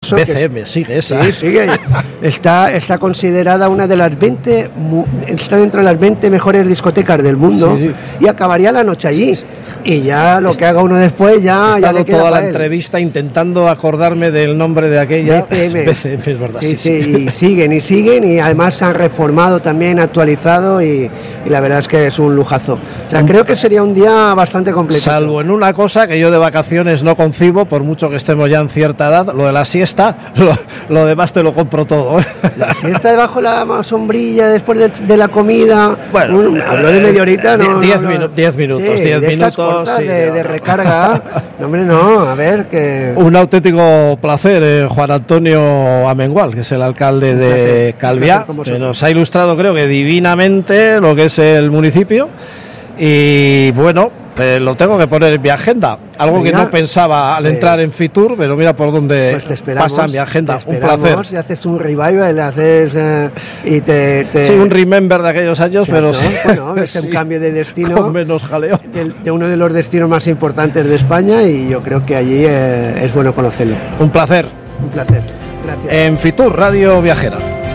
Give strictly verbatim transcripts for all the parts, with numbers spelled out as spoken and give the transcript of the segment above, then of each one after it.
Alonso. B C M, sigue esa. Sí, sigue. Está, está considerada una de las veinte, está dentro de las veinte mejores discotecas del mundo, sí, sí. Y acabaría la noche allí. Y ya lo que haga uno después ya... He ya estado toda la entrevista intentando acordarme del nombre de aquella. B C M. B C M, es verdad. Sí, sí, sí, y siguen y siguen y además se han reformado también, actualizado y, y la verdad es que es un lujazo. O sea, creo que sería un día bastante completo. Salvo en una cosa que yo de vacaciones no concibo, por mucho que estemos ya en cierta edad, lo de la siesta, lo, lo demás te lo compro todo. La siesta debajo de la sombrilla después de, de la comida. Bueno, un, hablo de media horita, ¿no? Diez, no, minu- diez minutos, sí, diez de minutos. Cortas, sí, de, no. de recarga. No, hombre, no, a ver que... Un auténtico placer, eh, Juan Antonio Amengual, que es el alcalde de Calviá, que nos ha ilustrado, creo que divinamente, lo que es el municipio. Y bueno, pues lo tengo que poner en mi agenda. Algo mira, que no pensaba al entrar pues, en Fitur, pero mira por dónde pues pasa mi agenda. Un placer. Si haces un revival, haces eh, y te, te... Sí, un remember de aquellos años, ¿cierto? Pero sí. Bueno, es sí, un cambio de destino. Con menos jaleo. De, de uno de los destinos más importantes de España y yo creo que allí eh, es bueno conocerlo. Un placer. Un placer. Gracias. En Fitur, Radio Viajera.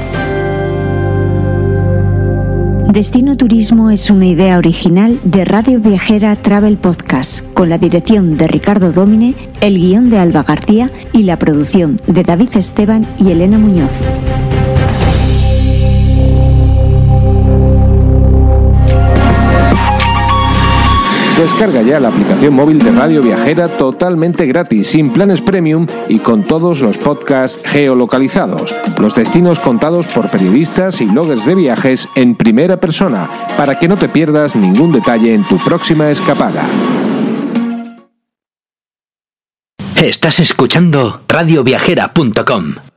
Destino Turismo es una idea original de Radio Viajera Travel Podcast, con la dirección de Ricardo Dómine, el guión de Alba García y la producción de David Esteban y Elena Muñoz. Descarga ya la aplicación móvil de Radio Viajera totalmente gratis, sin planes premium y con todos los podcasts geolocalizados. Los destinos contados por periodistas y bloggers de viajes en primera persona, para que no te pierdas ningún detalle en tu próxima escapada. Estás escuchando radio viajera punto com.